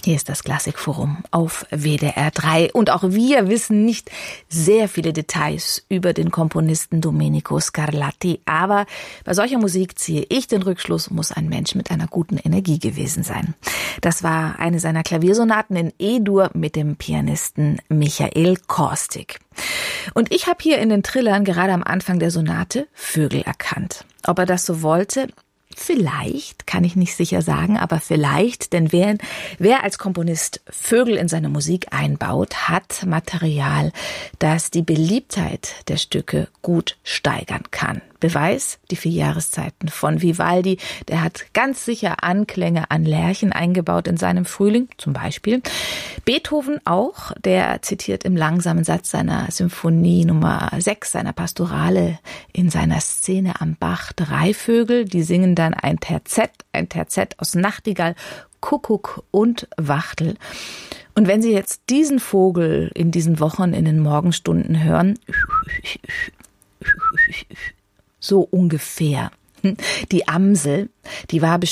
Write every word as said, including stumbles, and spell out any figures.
Hier ist das Klassikforum auf W D R drei. Und auch wir wissen nicht sehr viele Details über den Komponisten Domenico Scarlatti. Aber bei solcher Musik ziehe ich den Rückschluss, muss ein Mensch mit einer guten Energie gewesen sein. Das war eine seiner Klaviersonaten in E-Dur mit dem Pianisten Michael Korstig. Und ich habe hier in den Trillern gerade am Anfang der Sonate Vögel erkannt. Ob er das so wollte? Vielleicht, kann ich nicht sicher sagen, aber vielleicht, denn wer, wer als Komponist Vögel in seine Musik einbaut, hat Material, das die Beliebtheit der Stücke gut steigern kann. Beweis, die vier Jahreszeiten von Vivaldi, der hat ganz sicher Anklänge an Lerchen eingebaut in seinem Frühling, zum Beispiel. Beethoven auch, der zitiert im langsamen Satz seiner Symphonie Nummer sechs, seiner Pastorale, in seiner Szene am Bach drei Vögel, die singen dann ein Terzett, ein Terzett aus Nachtigall, Kuckuck und Wachtel. Und wenn Sie jetzt diesen Vogel in diesen Wochen in den Morgenstunden hören, so ungefähr. Die Amsel, die war bestimmt